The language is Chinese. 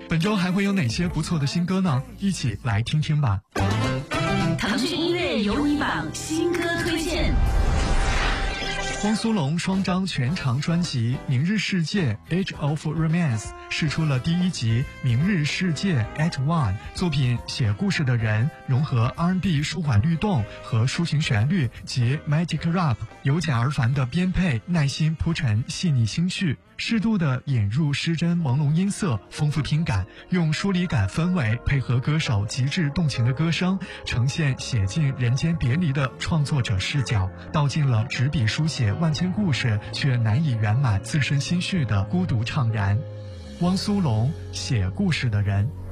本周还会有哪些不错的新歌呢？一起来听听吧。 腾讯音乐有你榜新歌推荐。 汪苏泷双张全长专辑《明日世界 Age of Romance》释出了第1集《明日世界 Act One》，作品写故事的人融合 R&B 舒缓律动和抒情旋律及 Magic Rap， 由简而繁的编配，耐心铺陈细腻心绪，适度的引入失真朦胧音色，丰富听感，用疏离感氛围配合歌手极致动情的歌声，呈现写尽人间别离的创作者视角，道尽了执笔书写万千故事却难以圆满自身心绪的孤独怅然。汪苏泷，写故事的人。